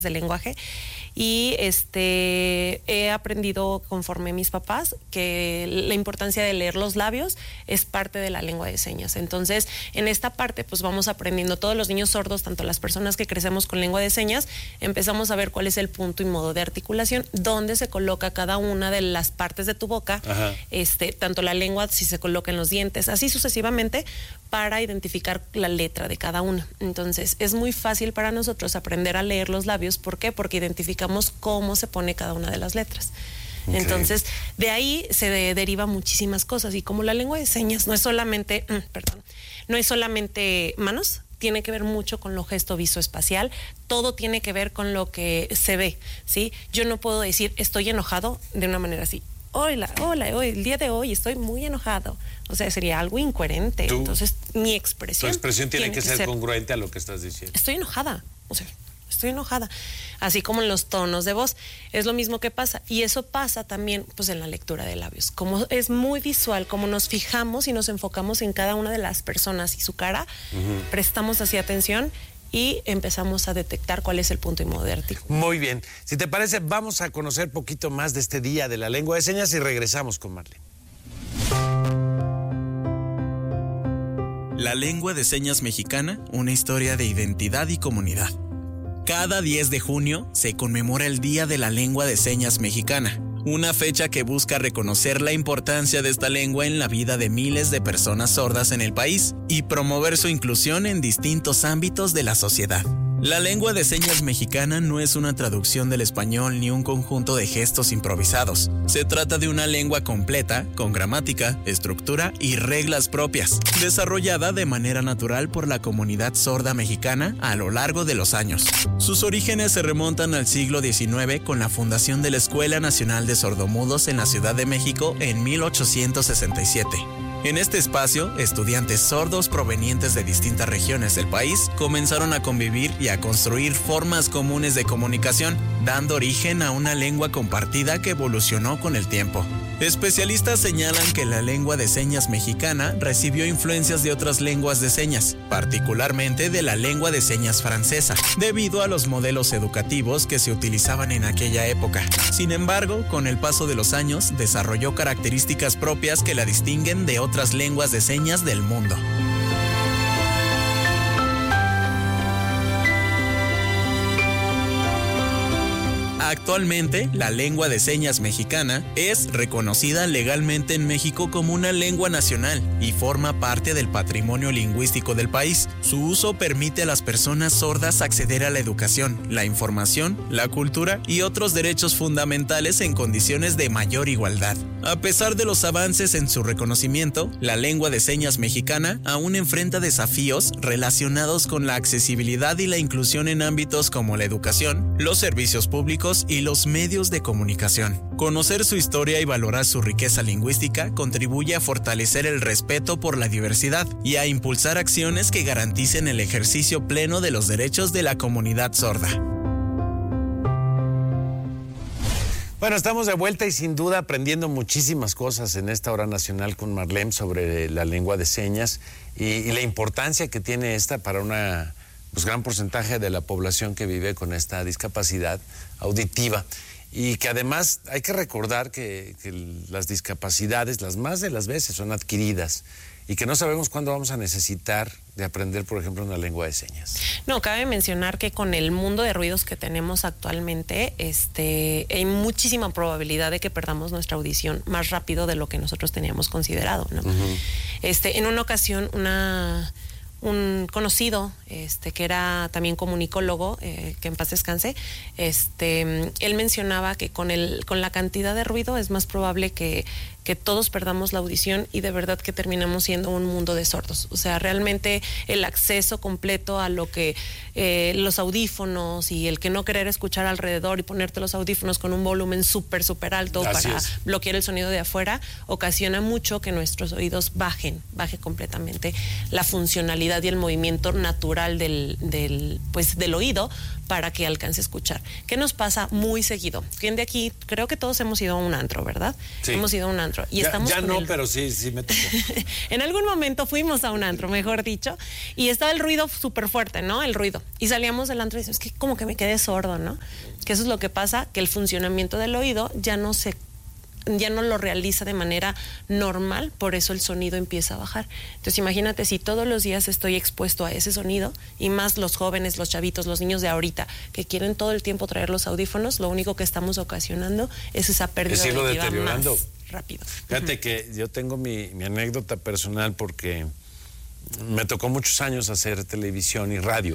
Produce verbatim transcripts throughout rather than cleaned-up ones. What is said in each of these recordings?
del lenguaje y este he aprendido conforme mis papás que la importancia de leer los labios es parte de la lengua de señas. Entonces, en esta parte pues vamos aprendiendo, todos los niños sordos, tanto las personas que crecemos con lengua de señas, empezamos a ver cuál es el punto y modo de articulación, dónde se coloca cada una de las partes de tu boca, Ajá. este tanto la lengua, si se coloca en los dientes, así sucesivamente, para identificar la letra de cada una. Entonces, es muy fácil para nosotros aprender a leer los labios. ¿Por qué? Porque identificamos cómo se pone cada una de las letras. Okay. Entonces, de ahí se de, deriva muchísimas cosas. Y como la lengua de señas no es solamente, mm, perdón, no es solamente manos, tiene que ver mucho con lo gesto visoespacial, todo tiene que ver con lo que se ve, ¿sí? Yo no puedo decir estoy enojado de una manera así. Hola, hola, hoy, el día de hoy estoy muy enojado. O sea, sería algo incoherente. Tú, Entonces, mi expresión. Tu expresión tiene, tiene que, que ser, ser congruente a lo que estás diciendo. Estoy enojada. O sea, estoy enojada. Así como en los tonos de voz. Es lo mismo que pasa. Y eso pasa también, pues, en la lectura de labios. Como es muy visual, como nos fijamos y nos enfocamos en cada una de las personas y su cara, uh-huh. prestamos así atención y empezamos a detectar cuál es el punto y modo de articulación. Muy bien. Si te parece, vamos a conocer poquito más de este Día de la Lengua de Señas y regresamos con Marlene. La lengua de señas mexicana, una historia de identidad y comunidad. Cada diez de junio se conmemora el Día de la Lengua de Señas Mexicana, una fecha que busca reconocer la importancia de esta lengua en la vida de miles de personas sordas en el país y promover su inclusión en distintos ámbitos de la sociedad. La lengua de señas mexicana no es una traducción del español ni un conjunto de gestos improvisados. Se trata de una lengua completa, con gramática, estructura y reglas propias, desarrollada de manera natural por la comunidad sorda mexicana a lo largo de los años. Sus orígenes se remontan al siglo diecinueve con la fundación de la Escuela Nacional de Sordomudos en la Ciudad de México en mil ochocientos sesenta y siete. En este espacio, estudiantes sordos provenientes de distintas regiones del país comenzaron a convivir y a construir formas comunes de comunicación, dando origen a una lengua compartida que evolucionó con el tiempo. Especialistas señalan que la lengua de señas mexicana recibió influencias de otras lenguas de señas, particularmente de la lengua de señas francesa, debido a los modelos educativos que se utilizaban en aquella época. Sin embargo, con el paso de los años, desarrolló características propias que la distinguen de otras lenguas de señas del mundo. Actualmente, la lengua de señas mexicana es reconocida legalmente en México como una lengua nacional y forma parte del patrimonio lingüístico del país. Su uso permite a las personas sordas acceder a la educación, la información, la cultura y otros derechos fundamentales en condiciones de mayor igualdad. A pesar de los avances en su reconocimiento, la lengua de señas mexicana aún enfrenta desafíos relacionados con la accesibilidad y la inclusión en ámbitos como la educación, los servicios públicos y los medios de comunicación. Conocer su historia y valorar su riqueza lingüística contribuye a fortalecer el respeto por la diversidad y a impulsar acciones que garanticen el ejercicio pleno de los derechos de la comunidad sorda. Bueno, estamos de vuelta y sin duda aprendiendo muchísimas cosas en esta hora nacional con Marlene sobre la lengua de señas y, y la importancia que tiene esta para una pues, gran porcentaje de la población que vive con esta discapacidad auditiva. Y que además hay que recordar que, que las discapacidades, las más de las veces, son adquiridas y que no sabemos cuándo vamos a necesitar de aprender, por ejemplo, una lengua de señas. No, cabe mencionar que con el mundo de ruidos que tenemos actualmente, este, hay muchísima probabilidad de que perdamos nuestra audición más rápido de lo que nosotros teníamos considerado, ¿no? Uh-huh. Este, en una ocasión, una... un conocido, este, que era también comunicólogo, eh, que en paz descanse, este, él mencionaba que con el, con la cantidad de ruido es más probable que, que todos perdamos la audición y de verdad que terminamos siendo un mundo de sordos. O sea, realmente el acceso completo a lo que eh, los audífonos y el que no querer escuchar alrededor y ponerte los audífonos con un volumen súper, súper alto Así para es. bloquear el sonido de afuera, ocasiona mucho que nuestros oídos bajen, baje completamente la funcionalidad y el movimiento natural del, del, pues, del oído para que alcance a escuchar. ¿Qué nos pasa muy seguido? ¿Quién de aquí? Creo que todos hemos ido a un antro, ¿verdad? Sí. Hemos ido a un antro. antro. Y ya estamos ya no, el... pero sí, sí me tocó. En algún momento fuimos a un antro, mejor dicho, y estaba el ruido súper fuerte, ¿no? El ruido. Y salíamos del antro y decimos, es que como que me quedé sordo, ¿no? Que eso es lo que pasa, que el funcionamiento del oído ya no se ya no lo realiza de manera normal, por eso el sonido empieza a bajar. Entonces imagínate si todos los días estoy expuesto a ese sonido, y más los jóvenes, los chavitos, los niños de ahorita que quieren todo el tiempo traer los audífonos, lo único que estamos ocasionando es esa pérdida Es irlo auditiva deteriorando más rápido. Fíjate Uh-huh. que yo tengo mi, mi anécdota personal porque me tocó muchos años hacer televisión y radio,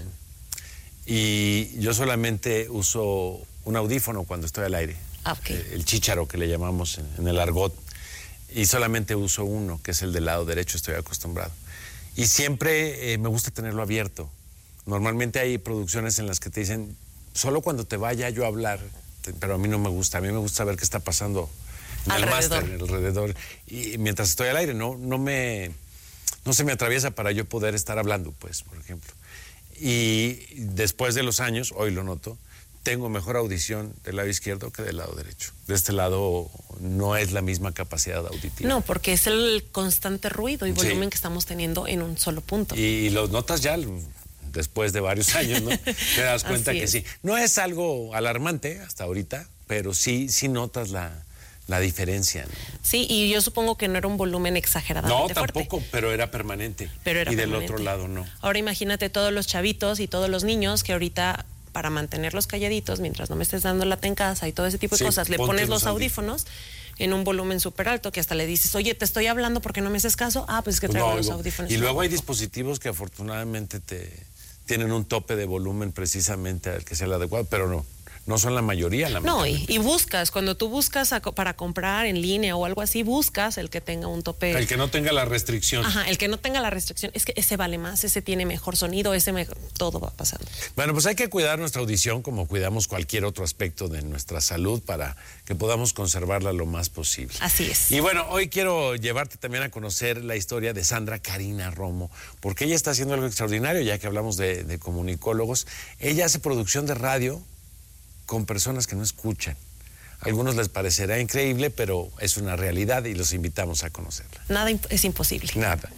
y yo solamente uso un audífono cuando estoy al aire. Ah, okay. El chícharo que le llamamos en, en el argot, y solamente uso uno, que es el del lado derecho, estoy acostumbrado. Y siempre eh, me gusta tenerlo abierto. Normalmente hay producciones en las que te dicen, solo cuando te vaya yo a hablar, te, pero a mí no me gusta, a mí me gusta saber qué está pasando en alrededor. el máster, alrededor. Y mientras estoy al aire, no, no, me, no se me atraviesa para yo poder estar hablando, pues, por ejemplo. Y después de los años, hoy lo noto, tengo mejor audición del lado izquierdo que del lado derecho. De este lado no es la misma capacidad auditiva. No, porque es el constante ruido y volumen Sí. que estamos teniendo en un solo punto. Y, y lo notas ya después de varios años, ¿no? Te das cuenta Así que es. sí. No es algo alarmante hasta ahorita, pero sí, sí notas la, la diferencia, ¿no? Sí, y yo supongo que no era un volumen exageradamente No, fuerte. tampoco, pero era permanente. Pero era y del permanente. otro lado no. Ahora imagínate todos los chavitos y todos los niños que ahorita, para mantenerlos calladitos mientras no me estés dando lata en casa y todo ese tipo de Sí, cosas, le ponte pones los los audífonos en un volumen súper alto, que hasta le dices, oye, te estoy hablando porque no me haces caso. Ah, pues es que traigo No, los oigo. audífonos. Y luego hay No. dispositivos que afortunadamente te tienen un tope de volumen precisamente al que sea el adecuado, pero no, no son la mayoría. No, y, lamentablemente. y buscas, cuando tú buscas a- para comprar en línea o algo así, buscas el que tenga un tope. El que no tenga la restricción. Ajá, el que no tenga la restricción, es que ese vale más, ese tiene mejor sonido, ese me- todo va pasando. Bueno, pues hay que cuidar nuestra audición como cuidamos cualquier otro aspecto de nuestra salud para que podamos conservarla lo más posible. Así es. Y bueno, hoy quiero llevarte también a conocer la historia de Sandra Karina Romo, porque ella está haciendo algo extraordinario, ya que hablamos de, de comunicólogos. Ella hace producción de radio con personas que no escuchan. A algunos les parecerá increíble, pero es una realidad y los invitamos a conocerla. Nada imp- es imposible. Nada.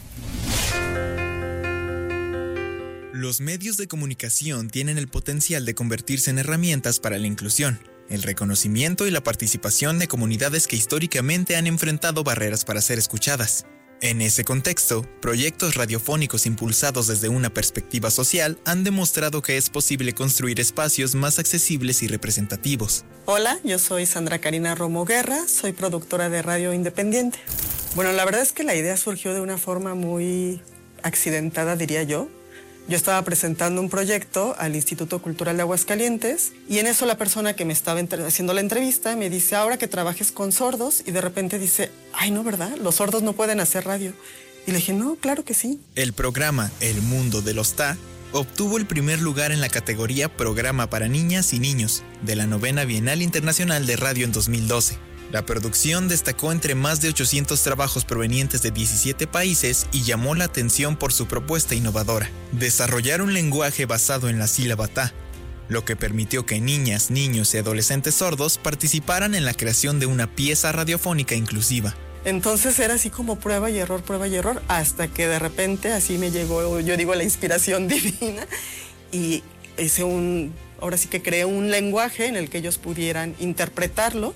Los medios de comunicación tienen el potencial de convertirse en herramientas para la inclusión, el reconocimiento y la participación de comunidades que históricamente han enfrentado barreras para ser escuchadas. En ese contexto, proyectos radiofónicos impulsados desde una perspectiva social han demostrado que es posible construir espacios más accesibles y representativos. Hola, yo soy Sandra Karina Romo Guerra, soy productora de Radio Independiente. Bueno, la verdad es que la idea surgió de una forma muy accidentada, diría yo. Yo estaba presentando un proyecto al Instituto Cultural de Aguascalientes y en eso la persona que me estaba entre- haciendo la entrevista me dice, ahora que trabajes con sordos, y de repente dice, ay, no, ¿verdad? Los sordos no pueden hacer radio. Y le dije, no, claro que sí. El programa El Mundo de los T A obtuvo el primer lugar en la categoría Programa para Niñas y Niños de la Novena Bienal Internacional de Radio en dos mil doce. La producción destacó entre más de ochocientos trabajos provenientes de diecisiete países y llamó la atención por su propuesta innovadora: desarrollar un lenguaje basado en la sílaba T A, lo que permitió que niñas, niños y adolescentes sordos participaran en la creación de una pieza radiofónica inclusiva. Entonces era así como prueba y error, prueba y error, hasta que de repente así me llegó, yo digo, la inspiración divina, y hice un, ahora sí que creé un lenguaje en el que ellos pudieran interpretarlo,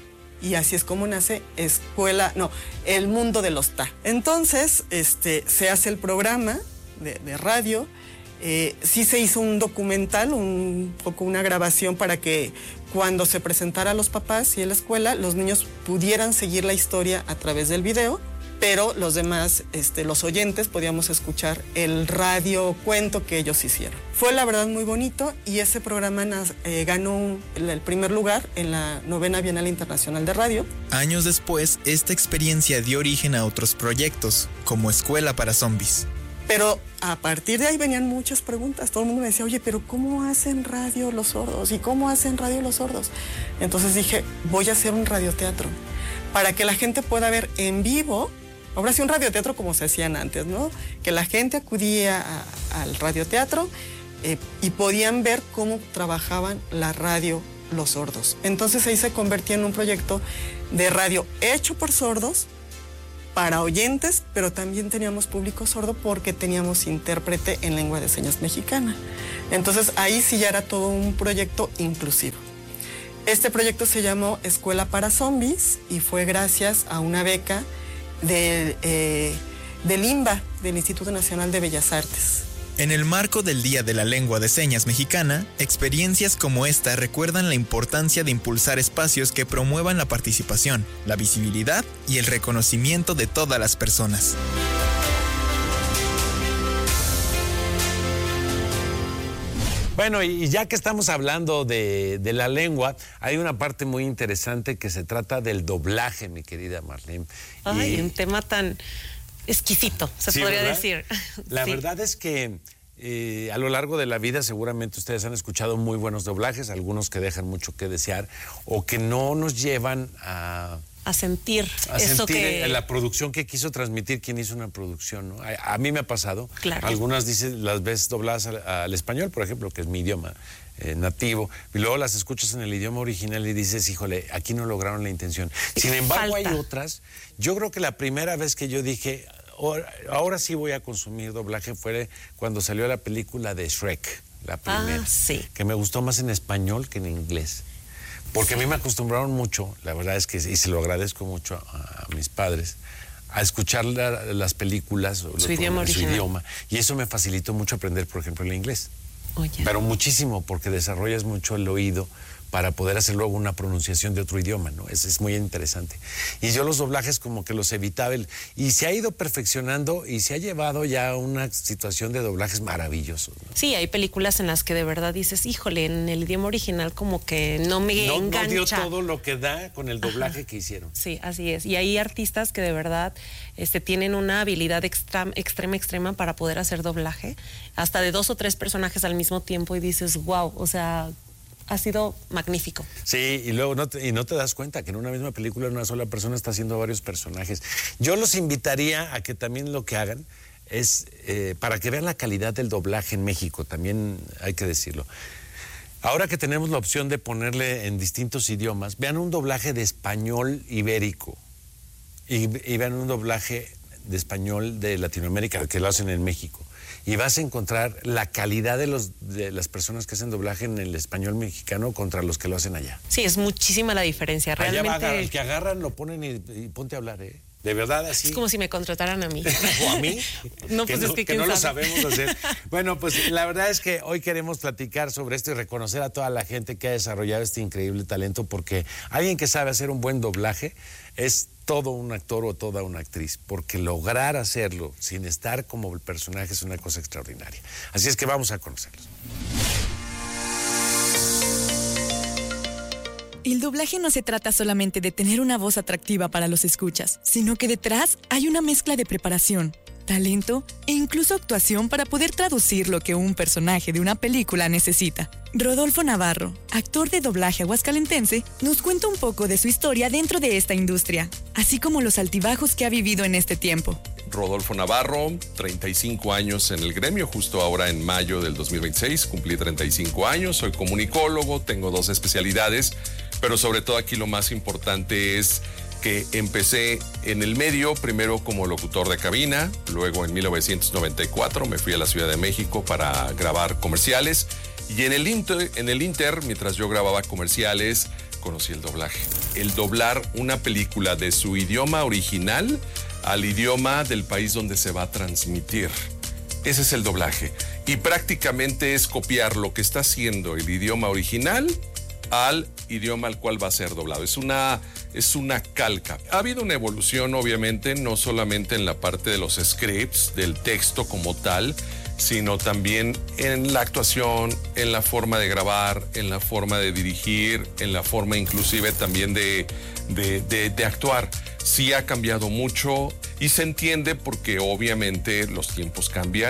y así es como nace Escuela, no, El Mundo de los T A. Entonces, este, se hace el programa de, de radio, eh, sí se hizo un documental, un poco una grabación para que cuando se presentara a los papás y a la escuela, los niños pudieran seguir la historia a través del video, pero los demás, este, los oyentes, podíamos escuchar el radio cuento que ellos hicieron. Fue la verdad muy bonito y ese programa nas, eh, ganó un, el, el primer lugar en la Novena Bienal Internacional de Radio. Años después, esta experiencia dio origen a otros proyectos, como Escuela para Zombies. Pero a partir de ahí venían muchas preguntas. Todo el mundo me decía, oye, pero ¿cómo hacen radio los sordos? ¿Y cómo hacen radio los sordos? Entonces dije, voy a hacer un radioteatro para que la gente pueda ver en vivo. Ahora sí, un radioteatro como se hacían antes, ¿no? Que la gente acudía a, al radioteatro eh, y podían ver cómo trabajaban la radio los sordos. Entonces ahí se convertía en un proyecto de radio hecho por sordos, para oyentes, pero también teníamos público sordo porque teníamos intérprete en lengua de señas mexicana. Entonces ahí sí ya era todo un proyecto inclusivo. Este proyecto se llamó Escuela para Zombies y fue gracias a una beca de, eh, del I N B A, del Instituto Nacional de Bellas Artes. En el marco del Día de la Lengua de Señas Mexicana, experiencias como esta recuerdan la importancia de impulsar espacios que promuevan la participación, la visibilidad y el reconocimiento de todas las personas. Bueno, y ya que estamos hablando de, de la lengua, hay una parte muy interesante que se trata del doblaje, mi querida Marlene. Ay, y... un tema tan exquisito, se sí, podría ¿verdad? decir. La Sí. verdad es que eh, a lo largo de la vida seguramente ustedes han escuchado muy buenos doblajes, algunos que dejan mucho que desear o que no nos llevan a... A sentir a eso sentir que... la producción que quiso transmitir quien hizo una producción, ¿no? A, a mí me ha pasado. Claro. Algunas dices, las ves dobladas al, al español, por ejemplo, que es mi idioma eh, nativo, y luego las escuchas en el idioma original y dices, híjole, aquí no lograron la intención. Sin embargo, Falta. hay otras. Yo creo que la primera vez que yo dije, ahora, ahora sí voy a consumir doblaje, fue cuando salió la película de Shrek, la primera. Ah, sí. Que me gustó más en español que en inglés. Porque a mí me acostumbraron mucho, la verdad es que, y se lo agradezco mucho a, a mis padres, a escuchar la, las películas Su lo, idioma en su original. idioma. Y eso me facilitó mucho aprender, por ejemplo, el inglés. Oye. Pero muchísimo, porque desarrollas mucho el oído para poder hacer luego una pronunciación de otro idioma, ¿no? Es, es muy interesante. Y yo los doblajes como que los evitaba. El, y se ha ido perfeccionando y se ha llevado ya a una situación de doblajes maravillosos, ¿no? Sí, hay películas en las que de verdad dices, híjole, en el idioma original como que no me No, no engancha. dio todo lo que da con el doblaje Ajá. que hicieron. Sí, así es. Y hay artistas que de verdad este, tienen una habilidad extra, extrema, extrema para poder hacer doblaje, hasta de dos o tres personajes al mismo tiempo y dices, wow, o sea, ha sido magnífico. Sí, y luego no te, y no te das cuenta que en una misma película una sola persona está haciendo varios personajes. Yo los invitaría a que también lo que hagan es, eh, para que vean la calidad del doblaje en México, también hay que decirlo. Ahora que tenemos la opción de ponerle en distintos idiomas, vean un doblaje de español ibérico y, y vean un doblaje de español de Latinoamérica, que lo hacen en México. Y vas a encontrar la calidad de, los, de las personas que hacen doblaje en el español mexicano contra los que lo hacen allá. Sí, es muchísima la diferencia. Allá va a Realmente agarrar, el que agarran lo ponen y, y ponte a hablar, ¿eh? De verdad, así. es como si me contrataran a mí. ¿O a mí? No, pues que es no, que que quién no lo sabe. sabemos hacer. Bueno, pues la verdad es que hoy queremos platicar sobre esto y reconocer a toda la gente que ha desarrollado este increíble talento, porque alguien que sabe hacer un buen doblaje es todo un actor o toda una actriz, porque lograr hacerlo sin estar como el personaje es una cosa extraordinaria. Así es que vamos a conocerlos. El doblaje no se trata solamente de tener una voz atractiva para los escuchas, sino que detrás hay una mezcla de preparación, talento e incluso actuación para poder traducir lo que un personaje de una película necesita. Rodolfo Navarro, actor de doblaje aguascalentense, nos cuenta un poco de su historia dentro de esta industria, así como los altibajos que ha vivido en este tiempo. Rodolfo Navarro, treinta y cinco años en el gremio, justo ahora en mayo del dos mil veintiséis, cumplí treinta y cinco años, soy comunicólogo, tengo dos especialidades, pero sobre todo aquí lo más importante es que empecé en el medio, primero como locutor de cabina, luego en mil novecientos noventa y cuatro me fui a la Ciudad de México para grabar comerciales y en el inter, en el inter mientras yo grababa comerciales, conocí el doblaje. El doblar una película de su idioma original al idioma del país donde se va a transmitir. Ese es el doblaje. Y prácticamente es copiar lo que está haciendo el idioma original al idioma al cual va a ser doblado. Es una, es una calca. Ha habido una evolución, obviamente, no solamente en la parte de los scripts, del texto como tal, sino también en la actuación, en la forma de grabar, en la forma de dirigir, en la forma inclusive también de, de, de, de actuar. Sí ha cambiado mucho y se entiende porque obviamente los tiempos cambian,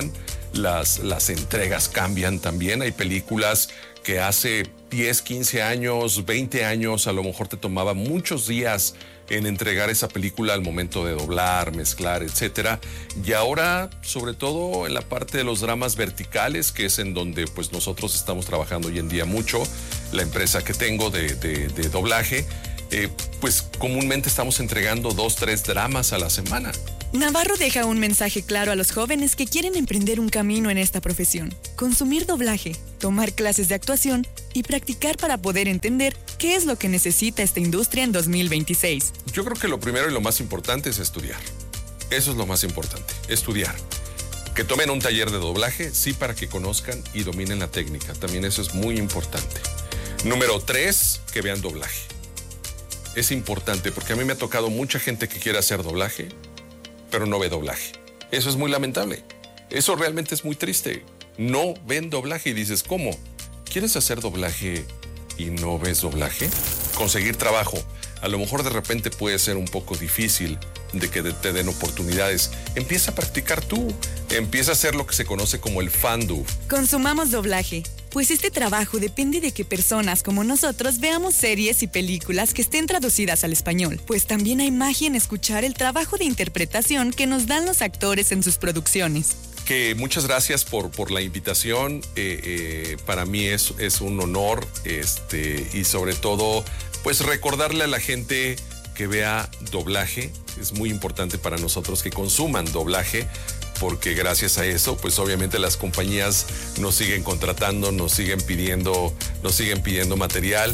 las, las entregas cambian también. Hay películas que hace diez, quince años, veinte años, a lo mejor te tomaba muchos días en entregar esa película al momento de doblar, mezclar, etcétera. Y ahora, sobre todo en la parte de los dramas verticales, que es en donde pues nosotros estamos trabajando hoy en día mucho, la empresa que tengo de, de, de doblaje, eh, pues comúnmente estamos entregando dos, tres dramas a la semana. Navarro deja un mensaje claro a los jóvenes que quieren emprender un camino en esta profesión. Consumir doblaje, tomar clases de actuación y practicar para poder entender qué es lo que necesita esta industria en dos mil veintiséis. Yo creo que lo primero y lo más importante es estudiar. Eso es lo más importante, estudiar. Que tomen un taller de doblaje, sí, para que conozcan y dominen la técnica. También eso es muy importante. Número tres, que vean doblaje. Es importante porque a mí me ha tocado mucha gente que quiere hacer doblaje, pero no ve doblaje. Eso es muy lamentable. Eso realmente es muy triste. No ven doblaje y dices, ¿cómo? ¿Quieres hacer doblaje y no ves doblaje? Conseguir trabajo. A lo mejor de repente puede ser un poco difícil de que te den oportunidades. Empieza a practicar tú. Empieza a hacer lo que se conoce como el fandub. Consumamos doblaje, pues este trabajo depende de que personas como nosotros veamos series y películas que estén traducidas al español, pues también hay magia en escuchar el trabajo de interpretación que nos dan los actores en sus producciones. Que muchas gracias por, por la invitación. Eh, eh, para mí es, es un honor, este, y sobre todo, pues recordarle a la gente que vea doblaje. Es muy importante para nosotros que consuman doblaje, porque gracias a eso, pues obviamente las compañías nos siguen contratando, nos siguen pidiendo, nos siguen pidiendo material.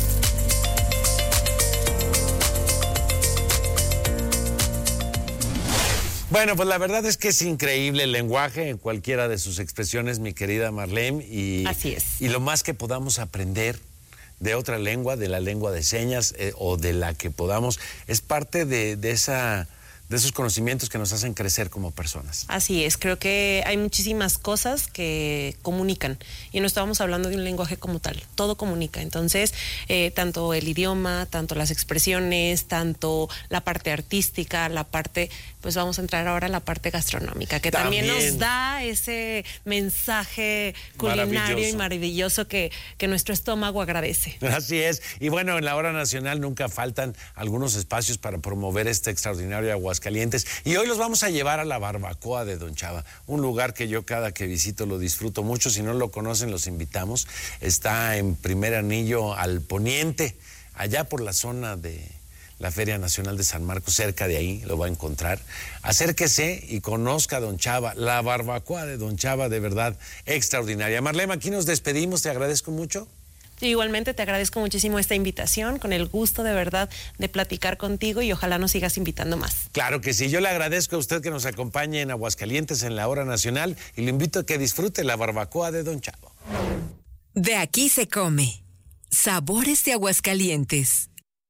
Bueno, pues la verdad es que es increíble el lenguaje en cualquiera de sus expresiones, mi querida Marlem. Y, Así es. Y lo más que podamos aprender de otra lengua, de la lengua de señas, eh, o de la que podamos, es parte de, de esa... de esos conocimientos que nos hacen crecer como personas. Así es, creo que hay muchísimas cosas que comunican y no estábamos hablando de un lenguaje como tal, todo comunica. Entonces, eh, tanto el idioma, tanto las expresiones, tanto la parte artística, la parte, pues vamos a entrar ahora a la parte gastronómica, que también, también nos da ese mensaje culinario maravilloso. y maravilloso que, que nuestro estómago agradece. Así es, y bueno, en la hora nacional nunca faltan algunos espacios para promover este extraordinario Aguascalientes. Y hoy los vamos a llevar a la barbacoa de Don Chava, un lugar que yo cada que visito lo disfruto mucho. Si no lo conocen, los invitamos. Está en Primer Anillo al poniente, allá por la zona de la Feria Nacional de San Marcos, cerca de ahí lo va a encontrar. Acérquese y conozca a Don Chava, la barbacoa de Don Chava, de verdad extraordinaria. Marlem, aquí nos despedimos, te agradezco mucho. Igualmente te agradezco muchísimo esta invitación, con el gusto de verdad de platicar contigo y ojalá nos sigas invitando más. Claro que sí, yo le agradezco a usted que nos acompañe en Aguascalientes en la hora nacional y le invito a que disfrute la barbacoa de Don Chavo. De aquí se come. Sabores de Aguascalientes.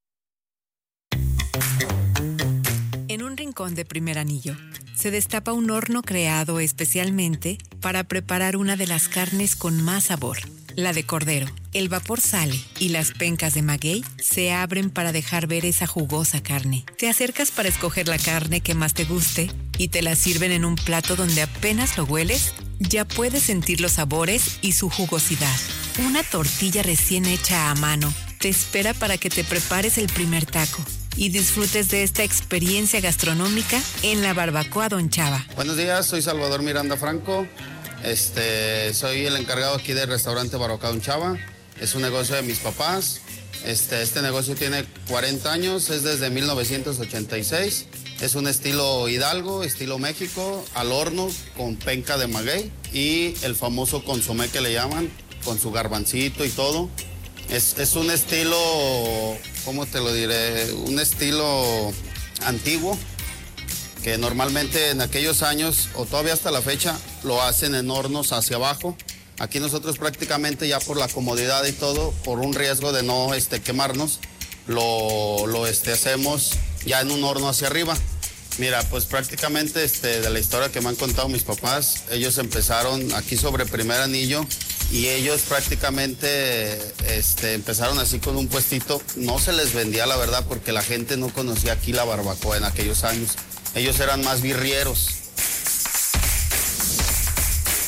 En un rincón de Primer Anillo se destapa un horno creado especialmente para preparar una de las carnes con más sabor, la de cordero. El vapor sale y las pencas de maguey se abren para dejar ver esa jugosa carne. Te acercas para escoger la carne que más te guste y te la sirven en un plato donde apenas lo hueles, ya puedes sentir los sabores y su jugosidad. Una tortilla recién hecha a mano te espera para que te prepares el primer taco y disfrutes de esta experiencia gastronómica en la barbacoa Don Chava. Buenos días, soy Salvador Miranda Franco. Este, soy el encargado aquí del restaurante Barbacoa Don Chava. Es un negocio de mis papás. Este, este negocio tiene cuarenta años, es desde mil novecientos ochenta y seis. Es un estilo Hidalgo, estilo México, al horno con penca de maguey y el famoso consomé que le llaman, con su garbancito y todo. Es, es un estilo, ¿cómo te lo diré? Un estilo antiguo, que normalmente en aquellos años, o todavía hasta la fecha, lo hacen en hornos hacia abajo. Aquí nosotros prácticamente ya por la comodidad y todo, por un riesgo de no este, quemarnos, lo, lo este, hacemos ya en un horno hacia arriba. Mira, pues prácticamente este, de la historia que me han contado mis papás, ellos empezaron aquí sobre Primer Anillo y ellos prácticamente este, empezaron así con un puestito. No se les vendía, la verdad, porque la gente no conocía aquí la barbacoa en aquellos años. Ellos eran más birrieros.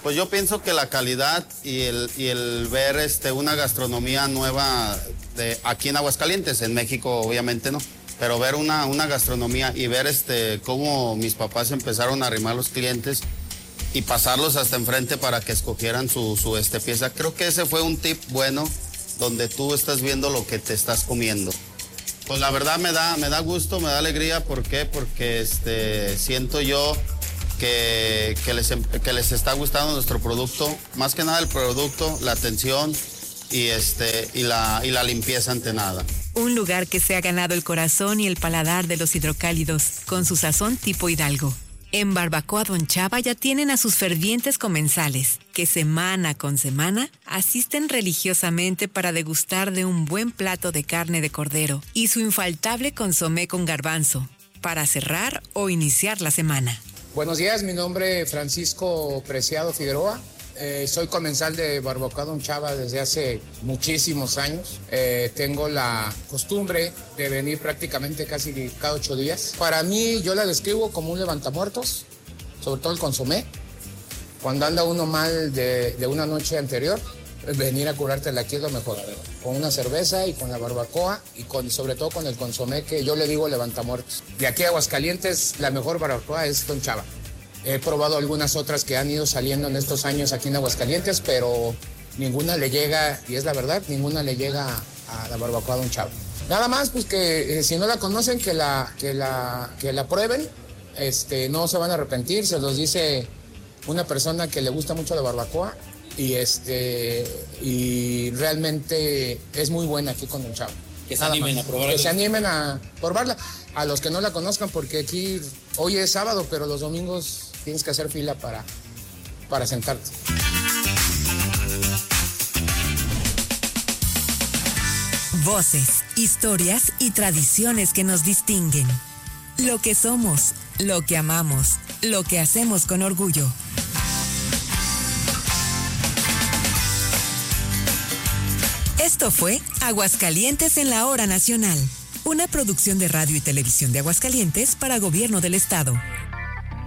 Pues yo pienso que la calidad y el, y el ver este, una gastronomía nueva de aquí en Aguascalientes, en México obviamente no, pero ver una, una gastronomía y ver este, cómo mis papás empezaron a arrimar los clientes y pasarlos hasta enfrente para que escogieran su, su este, pieza. Creo que ese fue un tip bueno, donde tú estás viendo lo que te estás comiendo. Pues la verdad me da, me da gusto, me da alegría. ¿Por qué? Porque este, siento yo que, que, les, que les está gustando nuestro producto. Más que nada el producto, la atención y, este, y, la, y la limpieza ante nada. Un lugar que se ha ganado el corazón y el paladar de los hidrocálidos, con su sazón tipo Hidalgo. En Barbacoa Don Chava ya tienen a sus fervientes comensales, que semana con semana asisten religiosamente para degustar de un buen plato de carne de cordero y su infaltable consomé con garbanzo, para cerrar o iniciar la semana. Buenos días, mi nombre es Francisco Preciado Figueroa. Eh, soy comensal de Barbacoa Don Chava desde hace muchísimos años. Eh, tengo la costumbre de venir prácticamente casi cada ocho días. Para mí, yo la describo como un levantamuertos, sobre todo el consomé. Cuando anda uno mal de, de una noche anterior, venir a curártela aquí es lo mejor. Con una cerveza y con la barbacoa y con, sobre todo con el consomé, que yo le digo levantamuertos. De aquí a Aguascalientes, la mejor barbacoa es Don Chava. He probado algunas otras que han ido saliendo en estos años aquí en Aguascalientes, pero ninguna le llega, y es la verdad, ninguna le llega a la barbacoa Don Chava. Nada más, pues que eh, si no la conocen, que la, que la, que la prueben. Este, no se van a arrepentir, se los dice una persona que le gusta mucho la barbacoa y, este, y realmente es muy buena aquí con Don Chava. Que se animen a probarla. Que se animen a probarla. A los que no la conozcan, porque aquí hoy es sábado, pero los domingos tienes que hacer fila para, para sentarte. Voces, historias y tradiciones que nos distinguen. Lo que somos, lo que amamos, lo que hacemos con orgullo. Esto fue Aguascalientes en la Hora Nacional, una producción de Radio y Televisión de Aguascalientes para Gobierno del Estado.